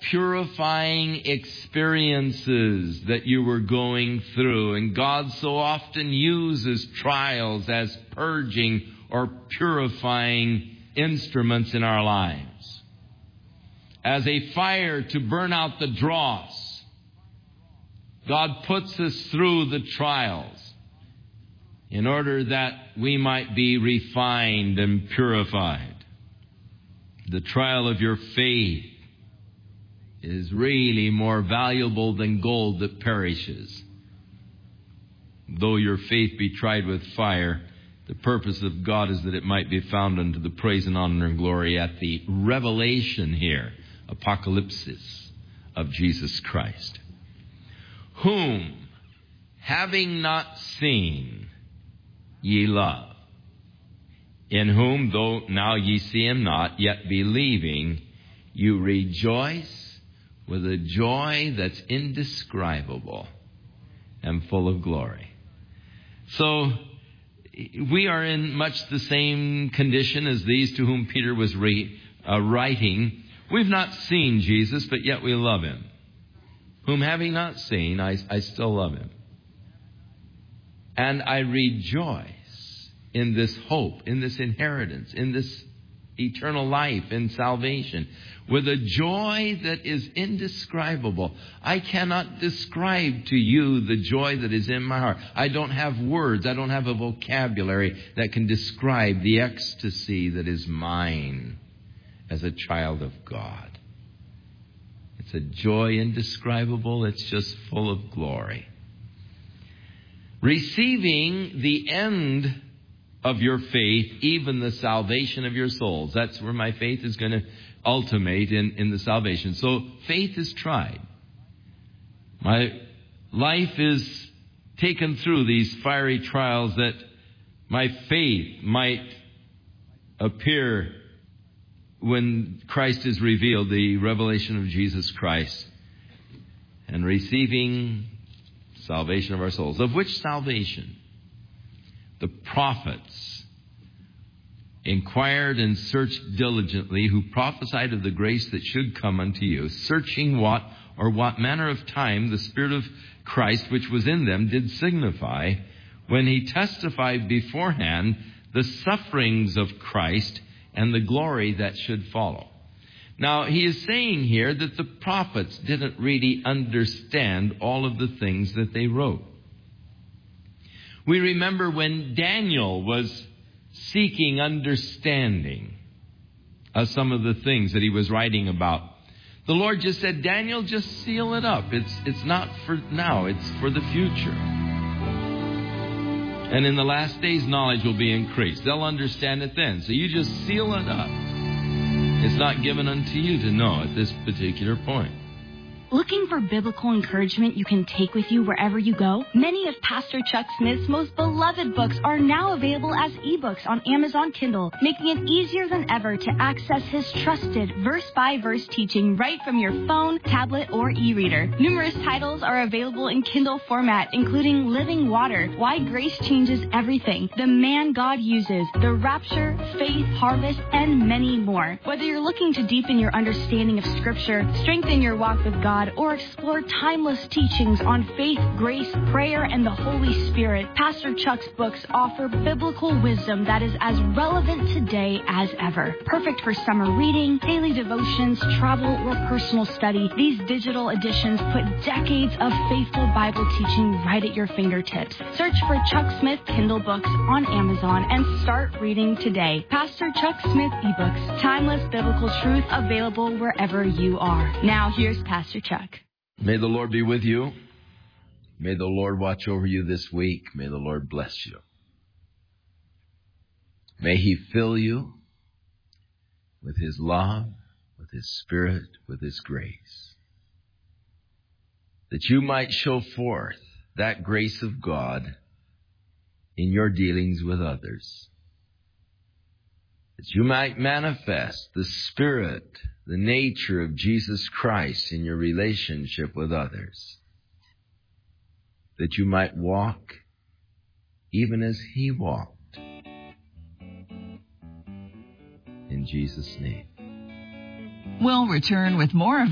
purifying experiences that you were going through. And God so often uses trials as purging or purifying instruments in our lives. As a fire to burn out the dross, God puts us through the trials in order that we might be refined and purified. The trial of your faith is really more valuable than gold that perishes. Though your faith be tried with fire, the purpose of God is that it might be found unto the praise and honor and glory at the revelation here, apocalypsis of Jesus Christ. Whom, having not seen, ye love. In whom, though now ye see him not, yet believing, you rejoice with a joy that's indescribable and full of glory. So we are in much the same condition as these to whom Peter was writing. We've not seen Jesus, but yet we love him. Whom having not seen, I still love him. And I rejoice in this hope, in this inheritance, in this eternal life, in salvation, with a joy that is indescribable. I cannot describe to you the joy that is in my heart. I don't have words. I don't have a vocabulary that can describe the ecstasy that is mine as a child of God. It's a joy indescribable. It's just full of glory. Receiving the end of your faith, even the salvation of your souls. That's where my faith is going to ultimate in the salvation. So faith is tried. My life is taken through these fiery trials that my faith might appear when Christ is revealed, the revelation of Jesus Christ, and receiving salvation of our souls. Of which salvation? The prophets inquired and searched diligently, who prophesied of the grace that should come unto you, searching what manner of time the Spirit of Christ which was in them did signify, when he testified beforehand the sufferings of Christ and the glory that should follow. Now, he is saying here that the prophets didn't really understand all of the things that they wrote. We remember when Daniel was seeking understanding of some of the things that he was writing about. The Lord just said, Daniel, just seal it up. It's not for now, it's for the future. And in the last days, knowledge will be increased. They'll understand it then. So you just seal it up. It's not given unto you to know at this particular point. Looking for biblical encouragement you can take with you wherever you go? Many of Pastor Chuck Smith's most beloved books are now available as ebooks on Amazon Kindle, making it easier than ever to access his trusted verse-by-verse teaching right from your phone, tablet, or e-reader. Numerous titles are available in Kindle format, including Living Water, Why Grace Changes Everything, The Man God Uses, The Rapture, Faith, Harvest, and many more. Whether you're looking to deepen your understanding of Scripture, strengthen your walk with God, or explore timeless teachings on faith, grace, prayer, and the Holy Spirit, Pastor Chuck's books offer biblical wisdom that is as relevant today as ever. Perfect for summer reading, daily devotions, travel, or personal study, these digital editions put decades of faithful Bible teaching right at your fingertips. Search for Chuck Smith Kindle books on Amazon and start reading today. Pastor Chuck Smith eBooks, timeless biblical truth available wherever you are. Now here's Pastor Chuck. May the Lord be with you. May the Lord watch over you this week. May the Lord bless you. May he fill you with his love, with his Spirit, with his grace, that you might show forth that grace of God in your dealings with others, that you might manifest the Spirit, the nature of Jesus Christ in your relationship with others, that you might walk even as he walked. In Jesus' name. We'll return with more of